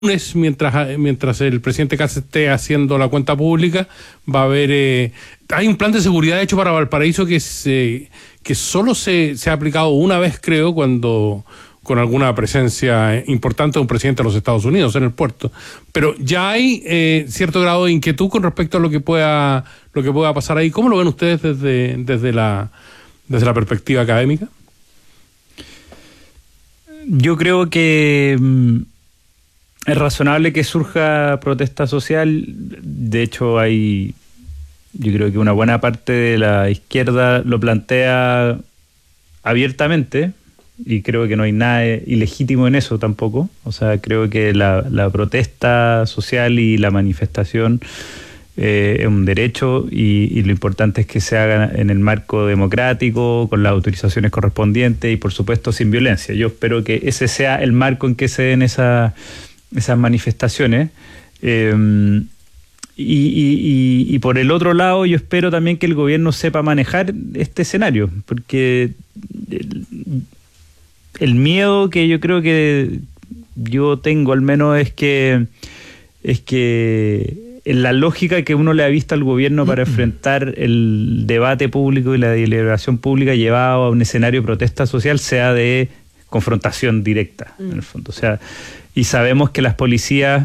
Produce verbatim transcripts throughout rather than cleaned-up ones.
lunes, mientras mientras el presidente Kast esté haciendo la cuenta pública, va a haber... Eh, hay un plan de seguridad hecho para Valparaíso que se, que solo se, se ha aplicado una vez, creo, cuando con alguna presencia importante de un presidente de los Estados Unidos en el puerto. Pero ya hay eh, cierto grado de inquietud con respecto a lo que pueda lo que pueda pasar ahí. ¿Cómo lo ven ustedes desde, desde, la, desde la perspectiva académica? Yo creo que... es razonable que surja protesta social. De hecho, hay, yo creo que una buena parte de la izquierda lo plantea abiertamente, y creo que no hay nada ilegítimo en eso tampoco. O sea, creo que la, la protesta social y la manifestación eh, es un derecho, y, y lo importante es que se haga en el marco democrático, con las autorizaciones correspondientes y, por supuesto, sin violencia. Yo espero que ese sea el marco en que se den esa... esas manifestaciones. Eh, y, y, y, y por el otro lado, yo espero también que el gobierno sepa manejar este escenario, porque el, el miedo que yo creo que yo tengo al menos es que es que en la lógica que uno le ha visto al gobierno para enfrentar el debate público y la deliberación pública llevado a un escenario de protesta social sea de confrontación directa, mm. en el fondo. O sea, y sabemos que las policías,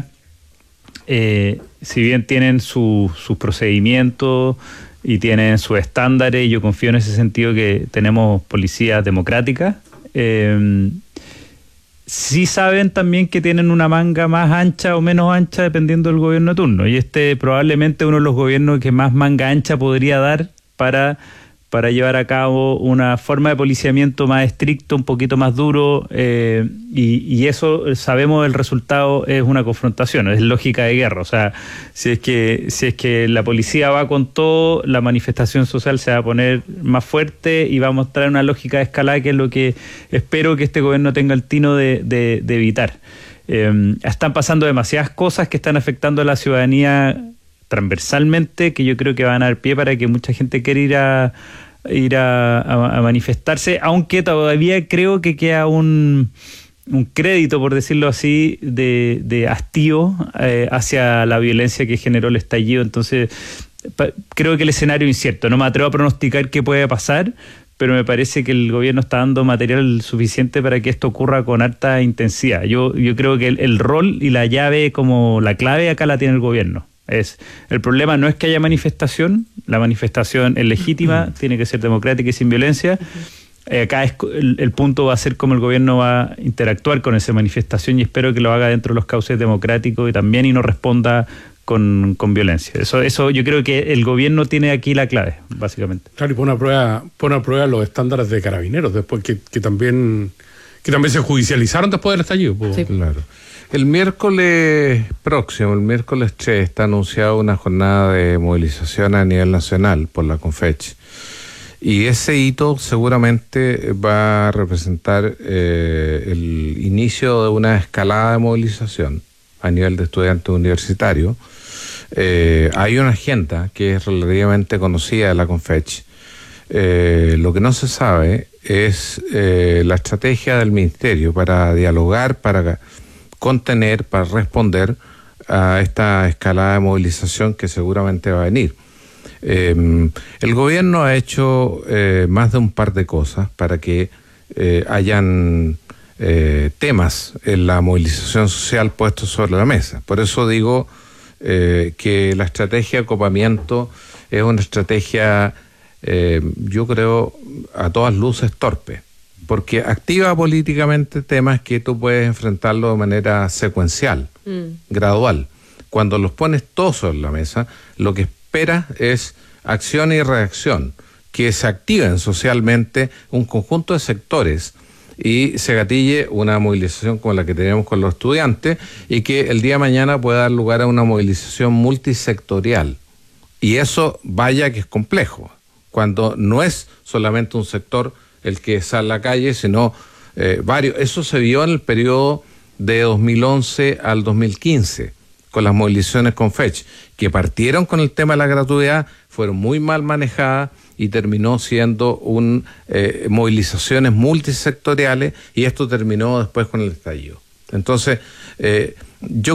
eh, si bien tienen su, sus procedimientos y tienen sus estándares, yo confío en ese sentido que tenemos policías democráticas, eh, sí saben también que tienen una manga más ancha o menos ancha dependiendo del gobierno de turno. Y este probablemente uno de los gobiernos que más manga ancha podría dar para... para llevar a cabo una forma de policiamiento más estricto, un poquito más duro, eh, y, y eso sabemos el resultado es una confrontación, es lógica de guerra. O sea, si es que si es que la policía va con todo, la manifestación social se va a poner más fuerte y va a mostrar una lógica de escalada, que es lo que espero que este gobierno tenga el tino de, de, de evitar. Eh, están pasando demasiadas cosas que están afectando a la ciudadanía transversalmente, que yo creo que van a dar pie para que mucha gente quiera ir a ir a, a, a manifestarse, aunque todavía creo que queda un, un crédito, por decirlo así, de, de hastío eh, hacia la violencia que generó el estallido. Entonces, pa, creo que el escenario es incierto. No me atrevo a pronosticar qué puede pasar, pero me parece que el gobierno está dando material suficiente para que esto ocurra con harta intensidad. Yo, yo creo que el, el rol y la llave, como la clave, acá la tiene el gobierno. Es, el problema no es que haya manifestación, la manifestación es legítima, uh-huh. tiene que ser democrática y sin violencia. Uh-huh. Eh, acá es, el, el punto va a ser cómo el gobierno va a interactuar con esa manifestación, y espero que lo haga dentro de los cauces democráticos y también y no responda con, con violencia. Eso, eso yo creo que el gobierno tiene aquí la clave, básicamente. Claro, y pone a prueba, pone a prueba los estándares de Carabineros, después que, que también que también se judicializaron después del estallido. Pues. Sí. Claro. El miércoles próximo, el miércoles tres, está anunciada una jornada de movilización a nivel nacional por la CONFECH. Y ese hito seguramente va a representar eh, el inicio de una escalada de movilización a nivel de estudiantes universitarios. Eh, hay una agenda que es relativamente conocida de la CONFECH. Eh, lo que no se sabe es eh, la estrategia del ministerio para dialogar, para contener, para responder a esta escalada de movilización que seguramente va a venir. Eh, el gobierno ha hecho eh, más de un par de cosas para que eh, hayan eh, temas en la movilización social puestos sobre la mesa. Por eso digo eh, que la estrategia de acopamiento es una estrategia, eh, yo creo, a todas luces torpe, porque activa políticamente temas que tú puedes enfrentarlo de manera secuencial, mm. gradual. Cuando los pones todos sobre la mesa, lo que esperas es acción y reacción, que se activen socialmente un conjunto de sectores y se gatille una movilización como la que tenemos con los estudiantes, y que el día de mañana pueda dar lugar a una movilización multisectorial. Y eso, vaya que es complejo, cuando no es solamente un sector el que sale a la calle, sino eh, varios. Eso se vio en el periodo de dos mil once al dos mil quince, con las movilizaciones CONFECH, que partieron con el tema de la gratuidad, fueron muy mal manejadas y terminó siendo un eh, movilizaciones multisectoriales, y esto terminó después con el estallido. Entonces, eh, yo